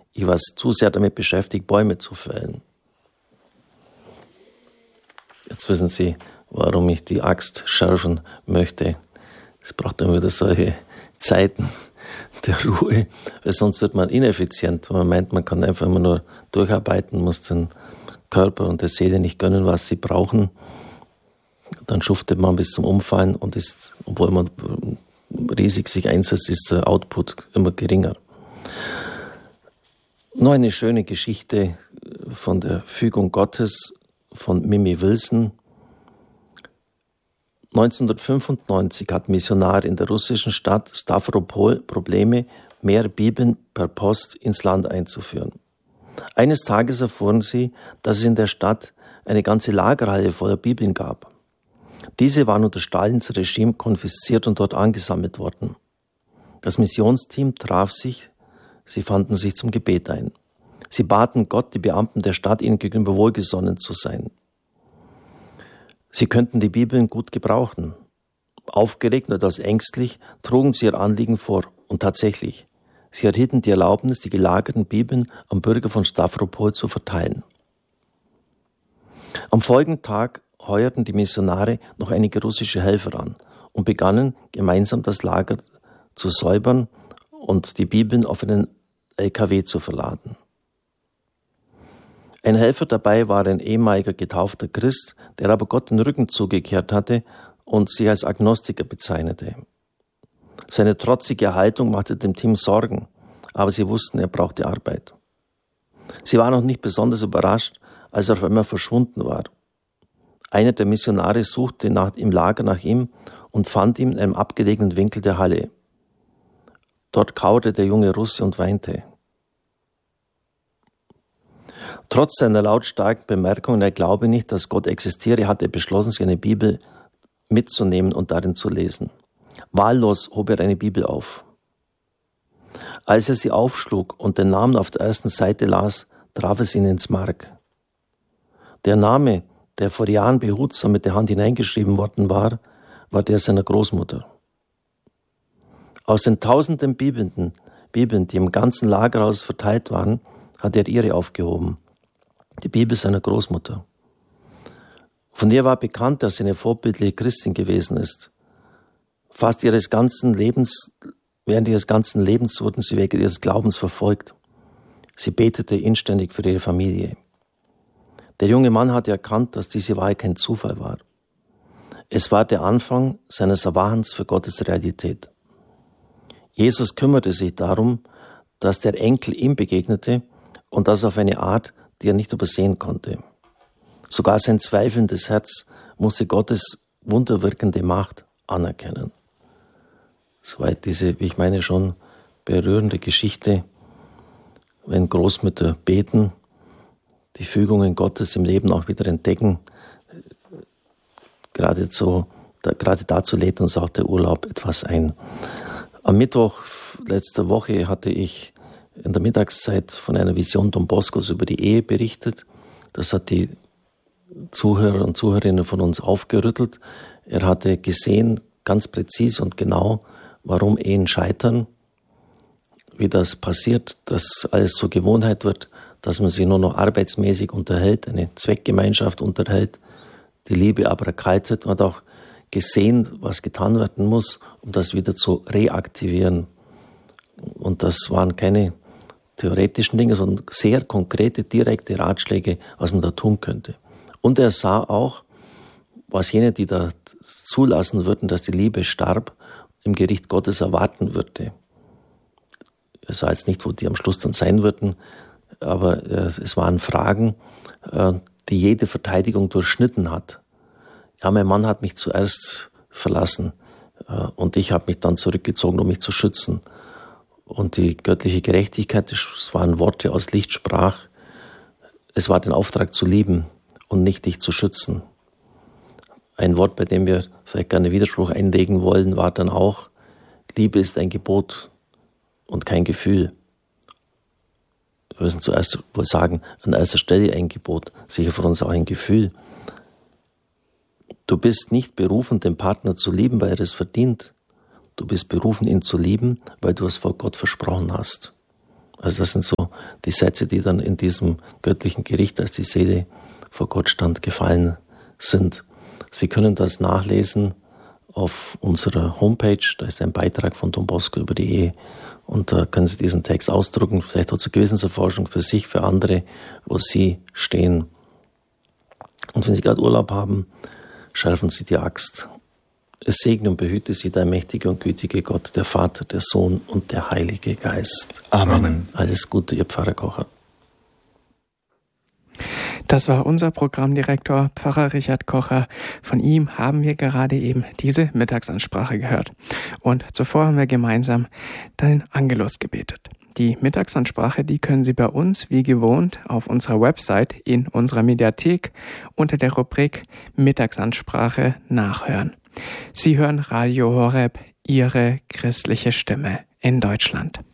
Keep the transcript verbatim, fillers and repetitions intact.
Ich war zu sehr damit beschäftigt, Bäume zu fällen. Jetzt wissen Sie, warum ich die Axt schärfen möchte. Es braucht immer wieder solche Zeiten der Ruhe, weil sonst wird man ineffizient, wenn man meint, man kann einfach immer nur durcharbeiten, muss den Körper und der Seele nicht gönnen, was sie brauchen. Dann schuftet man bis zum Umfallen und ist, obwohl man riesig sich einsetzt, ist der Output immer geringer. Noch eine schöne Geschichte von der Fügung Gottes von Mimi Wilson. neunzehnhundertfünfundneunzig hat Missionar in der russischen Stadt Stavropol Probleme, mehr Bibeln per Post ins Land einzuführen. Eines Tages erfuhren sie, dass es in der Stadt eine ganze Lagerhalle voller Bibeln gab. Diese waren unter Stalins Regime konfisziert und dort angesammelt worden. Das Missionsteam traf sich, sie fanden sich zum Gebet ein. Sie baten Gott, die Beamten der Stadt ihnen gegenüber wohlgesonnen zu sein. Sie könnten die Bibeln gut gebrauchen. Aufgeregt und etwas ängstlich trugen sie ihr Anliegen vor. Und tatsächlich, sie erhielten die Erlaubnis, die gelagerten Bibeln am Bürger von Stavropol zu verteilen. Am folgenden Tag heuerten die Missionare noch einige russische Helfer an und begannen gemeinsam das Lager zu säubern und die Bibeln auf einen L K W zu verladen. Ein Helfer dabei war ein ehemaliger getaufter Christ, der aber Gott den Rücken zugekehrt hatte und sich als Agnostiker bezeichnete. Seine trotzige Haltung machte dem Team Sorgen, aber sie wussten, er brauchte Arbeit. Sie waren noch nicht besonders überrascht, als er auf einmal verschwunden war. Einer der Missionare suchte nach, im Lager nach ihm und fand ihn in einem abgelegenen Winkel der Halle. Dort kauerte der junge Russe und weinte. Trotz seiner lautstarken Bemerkung, er glaube nicht, dass Gott existiere, hat er beschlossen, sich eine Bibel mitzunehmen und darin zu lesen. Wahllos hob er eine Bibel auf. Als er sie aufschlug und den Namen auf der ersten Seite las, traf es ihn ins Mark. Der Name, der vor Jahren behutsam mit der Hand hineingeschrieben worden war, war der seiner Großmutter. Aus den tausenden Bibeln, Bibeln, die im ganzen Lagerhaus verteilt waren, hat er ihre aufgehoben. Die Bibel seiner Großmutter. Von ihr war bekannt, dass sie eine vorbildliche Christin gewesen ist. Fast ihres ganzen Lebens, während ihres ganzen Lebens wurden sie wegen ihres Glaubens verfolgt. Sie betete inständig für ihre Familie. Der junge Mann hatte erkannt, dass diese Wahl kein Zufall war. Es war der Anfang seines Erwachens für Gottes Realität. Jesus kümmerte sich darum, dass der Enkel ihm begegnete und das auf eine Art, die er nicht übersehen konnte. Sogar sein zweifelndes Herz musste Gottes wunderwirkende Macht anerkennen. Soweit diese, wie ich meine, schon berührende Geschichte, wenn Großmütter beten, die Fügungen Gottes im Leben auch wieder entdecken. Gerade, so, da, gerade dazu lädt uns auch der Urlaub etwas ein. Am Mittwoch letzter Woche hatte ich in der Mittagszeit von einer Vision Don Boscos über die Ehe berichtet. Das hat die Zuhörer und Zuhörerinnen von uns aufgerüttelt. Er hatte gesehen, ganz präzise und genau, warum Ehen scheitern, wie das passiert, dass alles zur Gewohnheit wird, dass man sich nur noch arbeitsmäßig unterhält, eine Zweckgemeinschaft unterhält, die Liebe aber erkaltet, und hat auch gesehen, was getan werden muss, um das wieder zu reaktivieren. Und das waren keine theoretischen Dinge, sondern sehr konkrete, direkte Ratschläge, was man da tun könnte. Und er sah auch, was jene, die da zulassen würden, dass die Liebe starb, im Gericht Gottes erwarten würde. Er sah jetzt nicht, wo die am Schluss dann sein würden, aber es waren Fragen, die jede Verteidigung durchschnitten hat. Ja, mein Mann hat mich zuerst verlassen und ich habe mich dann zurückgezogen, um mich zu schützen. Und die göttliche Gerechtigkeit, das waren Worte aus Licht, sprach, es war den Auftrag zu lieben und nicht dich zu schützen. Ein Wort, bei dem wir vielleicht gerne Widerspruch einlegen wollen, war dann auch, Liebe ist ein Gebot und kein Gefühl. Wir müssen zuerst wohl sagen, an erster Stelle ein Gebot, sicher für uns auch ein Gefühl. Du bist nicht berufen, den Partner zu lieben, weil er es verdient. Du bist berufen, ihn zu lieben, weil du es vor Gott versprochen hast. Also das sind so die Sätze, die dann in diesem göttlichen Gericht, als die Seele vor Gott stand, gefallen sind. Sie können das nachlesen auf unserer Homepage. Da ist ein Beitrag von Don Bosco über die Ehe. Und da können Sie diesen Text ausdrucken, vielleicht auch zur Gewissenserforschung für sich, für andere, wo Sie stehen. Und wenn Sie gerade Urlaub haben, schärfen Sie die Axt. Es segne und behüte Sie der mächtige und gütige Gott, der Vater, der Sohn und der Heilige Geist. Amen. Alles Gute, Ihr Pfarrer Kocher. Das war unser Programmdirektor, Pfarrer Richard Kocher. Von ihm haben wir gerade eben diese Mittagsansprache gehört. Und zuvor haben wir gemeinsam den Angelus gebetet. Die Mittagsansprache, die können Sie bei uns wie gewohnt auf unserer Website in unserer Mediathek unter der Rubrik Mittagsansprache nachhören. Sie hören Radio Horeb, Ihre christliche Stimme in Deutschland.